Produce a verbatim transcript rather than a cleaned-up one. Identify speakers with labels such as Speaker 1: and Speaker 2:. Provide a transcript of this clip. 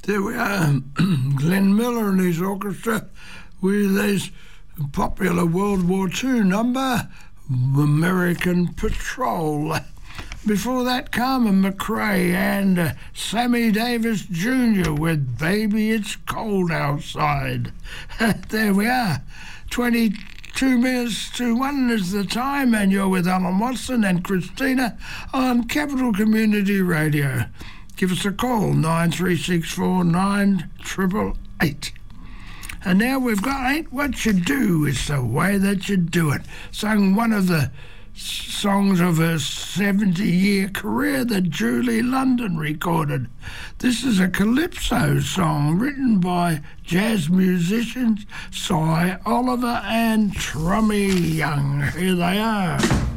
Speaker 1: There we are, Glenn Miller and his orchestra with his popular World War Two number, American Patrol. Before that, Carmen McRae and uh, Sammy Davis Junior with Baby It's Cold Outside. There we are, twenty-two minutes to one is the time, and you're with Alan Watson and Christina on Capital Community Radio. Give us a call, nine three six four nine eight eight eight. And now we've got Ain't What You Do, It's the Way That You Do It. Sung one of the songs of her seventy-year career that Julie London recorded. This is a calypso song written by jazz musicians Cy Oliver and Trummy Young. Here they are.